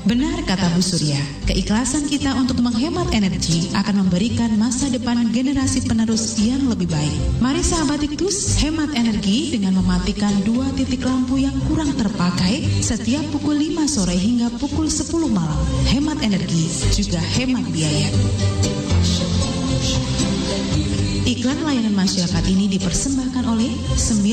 Benar kata Bu Surya, keikhlasan kita untuk menghemat energi akan memberikan masa depan generasi penerus yang lebih baik. Mari sahabat Iktus, hemat energi dengan mematikan 2 titik lampu yang kurang terpakai setiap pukul 5 sore hingga pukul 10 malam. Hemat energi juga hemat biaya. Iklan layanan masyarakat ini dipersembahkan oleh 9